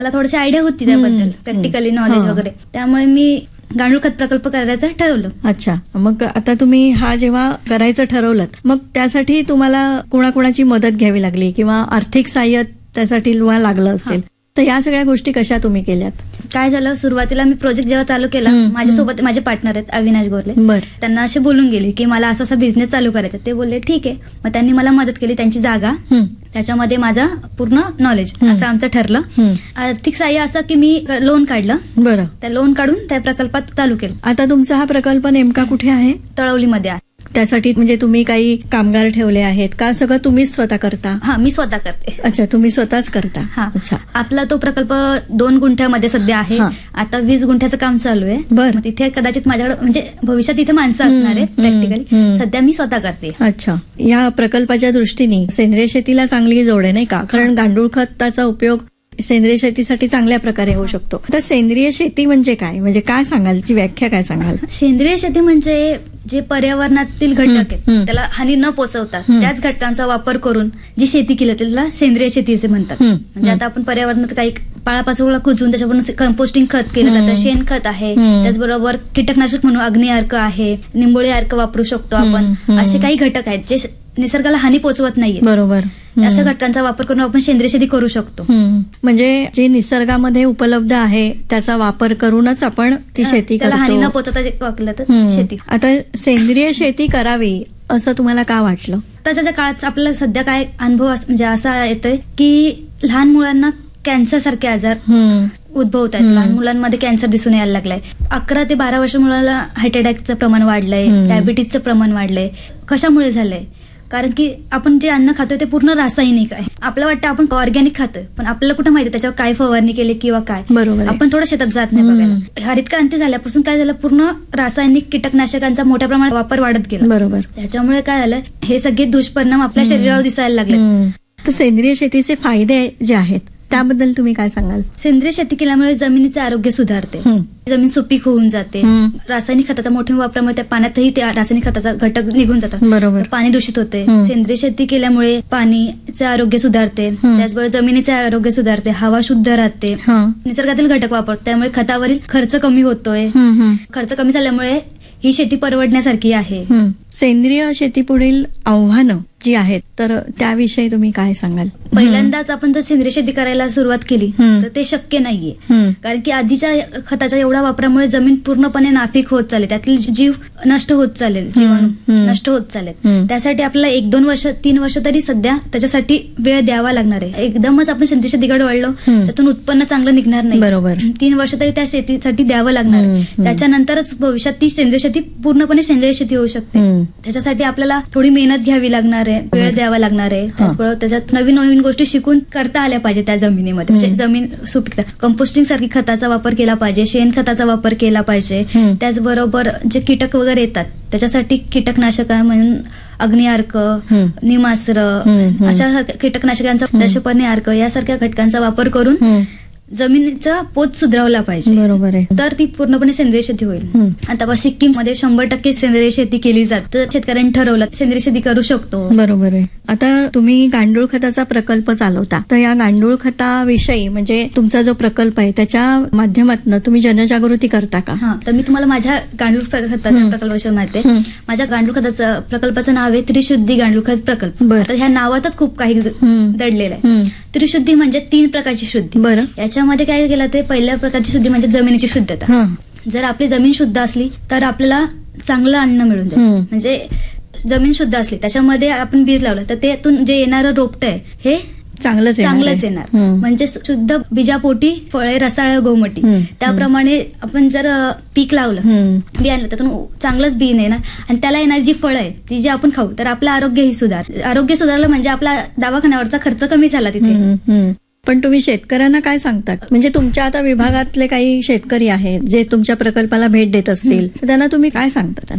मला थोडीशी आयडिया होती त्याबद्दल, प्रॅक्टिकली नॉलेज वगैरे, त्यामुळे मी गांडूळ खत प्रकल्प करायचं ठरवलं. अच्छा, मग आता तुम्ही हा जेव्हा करायचं ठरवलं, मग त्यासाठी तुम्हाला कोणाकोणाची मदत घ्यावी लागली किंवा आर्थिक सहाय्य त्यासाठी तुम्हाला लागलं असेल, तर या सगळ्या गोष्टी कशा तुम्ही केल्यात? काय झालं, सुरुवातीला मी प्रोजेक्ट जेव्हा चालू केला, माझ्यासोबत माझे पार्टनर आहेत अविनाश गोरले, त्यांना असे बोलून गेले की मला असा बिझनेस चालू करायचा. ते बोलले ठीक आहे. मग त्यांनी मला मदत केली, त्यांची जागा, त्याच्यामध्ये माझा पूर्ण नॉलेज, असं आमचं ठरलं. आर्थिक सहाय्य असं की मी लोन काढलं. बरं. त्या लोन काढून त्या प्रकल्पात चालू केलं. आता तुमचा हा प्रकल्प नेमका कुठे आहे? तळवलीमध्ये आहे. त्यासाठी म्हणजे तुम्ही काही कामगार ठेवले आहेत का, सगळं तुम्हीच स्वतः करता? हा, मी स्वतः करते. अच्छा, तुम्ही स्वतःच करता. हा. अच्छा. आपला तो प्रकल्प 2 गुंठ्यामध्ये सध्या आहे. आता 20 गुंठ्याचं काम चालू आहे. बरं. तिथे कदाचित माझ्याकडे म्हणजे भविष्यात इथे माणसं असणार आहेत प्रॅक्टिकली. सध्या मी स्वतः करते. अच्छा, या प्रकल्पाच्या दृष्टीने सेंद्रिय शेतीला चांगली जोड आहे नाही का? कारण गांडूळ खताचा उपयोग सेंद्रिय शेतीसाठी चांगल्या प्रकारे होऊ शकतो. आता सेंद्रिय शेती म्हणजे काय, म्हणजे काय सांगाल, ची व्याख्या काय सांगाल? सेंद्रिय शेती म्हणजे जे पर्यावरणातील घटक आहेत त्याला हानी न पोचवता त्याच घटकांचा वापर करून जी शेती केली त्याला सेंद्रिय शेती असे म्हणतात. म्हणजे आता आपण पर्यावरणात काही पाळापाचोळा कुजून त्याच्यापासून कंपोस्टिंग खत केलं जातं, शेणखत आहे, त्याचबरोबर कीटकनाशक म्हणून अग्नी अर्क आहे, निंबोळी अर्क वापरू शकतो आपण. असे काही घटक आहेत जे निसर्गाला हानी पोचवत नाहीये. बरोबर. अशा घटकांचा वापर करून आपण सेंद्रिय शेती करू शकतो. म्हणजे जे निसर्गामध्ये उपलब्ध आहे त्याचा वापर करूनच आपण ती शेती त्याला हानी न पोचवता शेती. आता सेंद्रिय शेती करावी असं तुम्हाला का वाटलं? त्याच्या काळात आपल्याला सध्या काय अनुभव म्हणजे असा येतोय की लहान मुलांना कॅन्सर सारखे आजार उद्भवत आहेत. लहान मुलांमध्ये कॅन्सर दिसून यायला लागलाय. 11 ते 12 वर्ष मुलाला हार्ट अटॅकचं प्रमाण वाढलंय, डायबिटीजचं प्रमाण वाढलंय. कशामुळे झालंय? कारण की आपण जे अन्न खातोय ते पूर्ण रासायनिक आहे. आपलं वाटतं आपण ऑर्गॅनिक खातोय, पण आपल्याला कुठं माहिती त्याच्यावर काय फवारणी केली किंवा काय. बरोबर. आपण थोडं शेतात जात नाही बघायला. हरित क्रांती झाल्यापासून काय झालं, पूर्ण रासायनिक कीटकनाशकांचा मोठ्या प्रमाणात वापर वाढत गेला. बरोबर. त्याच्यामुळे काय झालं, हे सगळे दुष्परिणाम आपल्या शरीरावर दिसायला लागले. तर सेंद्रिय शेतीचे फायदे जे आहेत त्याबद्दल तुम्ही काय सांगाल? सेंद्रिय शेती केल्यामुळे जमिनीचे आरोग्य सुधारते, जमीन सुपीक होऊन जाते. रासायनिक खताचा मोठ्या वापरामुळे त्या पाण्यातही त्या रासायनिक खताचा घटक निघून जातात. बरोबर. पाणी दूषित होते. सेंद्रिय शेती केल्यामुळे पाणीचे आरोग्य सुधारते, त्याचबरोबर जमिनीचे आरोग्य सुधारते, हवा शुद्ध राहते, निसर्गातील घटक वापरतो, त्यामुळे खतावरील खर्च कमी होतोय. खर्च कमी झाल्यामुळे ही शेती परवडण्यासारखी आहे. सेंद्रिय शेती पुढील आव्हानं जी आहेत तर त्याविषयी तुम्ही काय सांगाल? पहिल्यांदाच आपण जर सेंद्रिय शेती करायला सुरुवात केली तर ते शक्य नाहीये. कारण की आधीच्या खताच्या एवढ्या वापरामुळे जमीन पूर्णपणे नापीक होत चालेल, त्यातील जीव नष्ट होत चालेल, जीवाणू नष्ट होत चालेल. त्यासाठी आपल्याला 1-2 वर्ष 3 वर्ष तरी सध्या त्याच्यासाठी वेळ द्यावा लागणार आहे. एकदमच आपण सेंद्रिय शेतीकडे वळलो त्यातून उत्पन्न चांगलं निघणार नाही. बरोबर. 3 वर्ष तरी त्या शेतीसाठी द्यावं लागणार आहे. त्याच्यानंतरच भविष्यात ती सेंद्रिय शेती पूर्णपणे सेंद्रिय शेती होऊ शकते. त्याच्यासाठी आपल्याला थोडी मेहनत घ्यावी लागणार आहे, वेळ द्यावा लागणार आहे. त्याचबरोबर त्याच्यात नवीन नवीन गोष्टी शिकून करता आल्या पाहिजे त्या जमिनीमध्ये. म्हणजे जमीन सुपीकता, कंपोस्टिंग सारखी खताचा वापर केला पाहिजे, शेण खताचा वापर केला पाहिजे. त्याचबरोबर जे कीटक वगैरे येतात त्याच्यासाठी कीटकनाशक म्हणून अग्नी अर्क, निमास्त्र अशा कीटकनाशकांचा, दशपर्णी अर्क यासारख्या घटकांचा वापर करून जमिनीचा पोत सुधारवला पाहिजे. बरोबर आहे. तर ती पूर्णपणे सेंद्रिय शेती होईल. आता सिक्कीम मध्ये 100% सेंद्रिय शेती केली जाते. तर शेतकऱ्यांनी ठरवलं सेंद्रिय शेती करू शकतो. बरोबर आहे. आता तुम्ही गांडूळ खताचा प्रकल्प चालवता, तर या गांडूळ खताविषयी म्हणजे तुमचा जो प्रकल्प आहे त्याच्या माध्यमातून तुम्ही जनजागृती करता का? हा, तर मी तुम्हाला माझ्या गांडूळ खताच्या प्रकल्पाविषयी माहिती आहे. माझ्या गांडूळ खताचं प्रकल्पाचं नाव आहे त्रिशुद्धी गांडूळ खत प्रकल्प. तर ह्या नावातच खूप काही दडलेलं आहे. त्रिशुद्धी म्हणजे 3 प्रकारची शुद्धी. बरं. याच्यामध्ये काय केलं, ते पहिल्या प्रकारची शुद्धी म्हणजे जमिनीची शुद्धता. जर आपली जमीन शुद्ध असली तर आपल्याला चांगलं अन्न मिळून जाईल. म्हणजे जमीन शुद्ध असली, त्याच्यामध्ये आपण बीज लावलं तर त्यातून जे येणारं रोपट आहे हे चांगलंच येणार. म्हणजे शुद्ध बीजापोटी फळे रसाळ गोमटी. त्याप्रमाणे आपण जर पीक लावलं, बी आणलं, त्यातून चांगलंच बी येणार आणि त्याला येणारी जी फळं आहे ती जी आपण खाऊ तर आपलं आरोग्यही आरोग्य सुधारलं म्हणजे आपला दवाखान्यावरचा खर्च कमी झाला तिथे. पण तुम्ही शेतकऱ्यांना काय सांगता? म्हणजे तुमच्या आता विभागातले काही शेतकरी आहेत जे तुमच्या प्रकल्पाला भेट देत असतील, त्यांना तुम्ही काय सांगता?